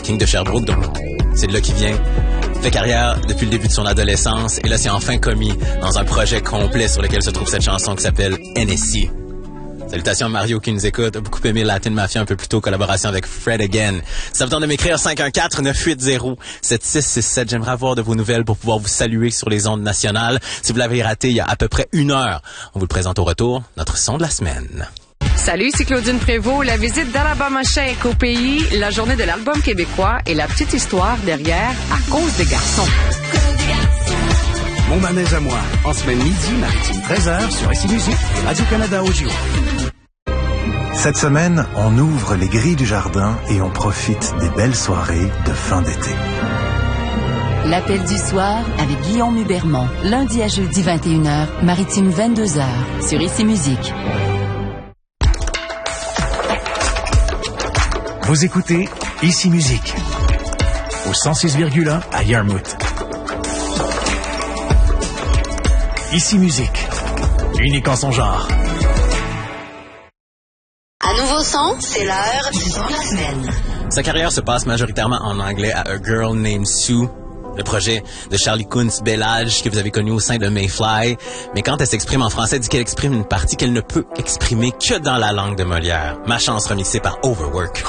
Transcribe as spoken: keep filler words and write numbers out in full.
King de Sherbrooke, donc c'est de là qu'il vient. Fait carrière depuis le début de son adolescence et là c'est enfin commis dans un projet complet sur lequel se trouve cette chanson qui s'appelle N S C. Salutations à Mario qui nous écoute, a beaucoup aimé Latin Mafia un peu plus tôt, collaboration avec Fred Again. Ça vous tente de m'écrire cinq un quatre neuf huit zéro sept six six sept. J'aimerais avoir de vos nouvelles pour pouvoir vous saluer sur les ondes nationales. Si vous l'avez raté il y a à peu près une heure, on vous le présente au retour, notre son de la semaine. Salut, c'est Claudine Prévost. La visite d'Alabama Shake au pays, la journée de l'album québécois et la petite histoire derrière À cause des garçons. Mon manège à moi, en semaine midi, maritime treize heures sur Ici Musique et Radio-Canada au J O. Cette semaine, on ouvre les grilles du jardin et on profite des belles soirées de fin d'été. L'appel du soir avec Guillaume Hubermont. Lundi à jeudi vingt et une heures, maritime vingt-deux heures sur Ici Musique. Vous écoutez Ici Musique au cent six virgule un à Yarmouth. Ici Musique, unique en son genre. À nouveau son, c'est l'heure du son de la semaine. Sa carrière se passe majoritairement en anglais à A Girl Named Sue, le projet de Charlie Kunz Bellage que vous avez connu au sein de Mayfly. Mais quand elle s'exprime en français, elle dit qu'elle exprime une partie qu'elle ne peut exprimer que dans la langue de Molière. Ma chance remixée par Overwork.